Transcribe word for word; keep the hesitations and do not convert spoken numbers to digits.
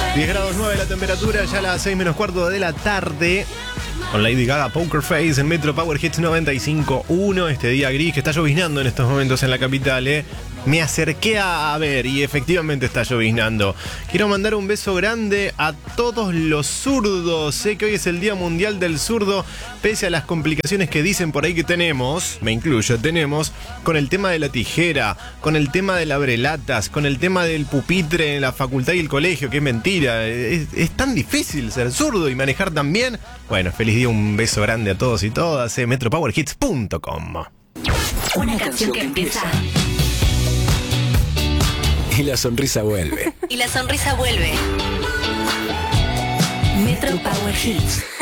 diez grados nueve la temperatura, ya a las seis menos cuarto de la tarde. Con Lady Gaga, Poker Face en Metro Power Hits noventa y cinco punto uno. Este día gris que está lloviznando en estos momentos en la capital, ¿eh? Me acerqué a ver y efectivamente está lloviznando. Quiero mandar un beso grande a todos los zurdos. Sé que hoy es el Día Mundial del Zurdo, pese a las complicaciones que dicen por ahí que tenemos, me incluyo, tenemos, con el tema de la tijera, con el tema del abrelatas, con el tema del pupitre en la facultad y el colegio, que es mentira. Es, es tan difícil ser zurdo y manejar tan bien. Bueno, feliz día, un beso grande a todos y todas. Eh, metro power hits punto com. Una canción que empieza y la sonrisa vuelve. y la sonrisa vuelve. Metro Power Hits.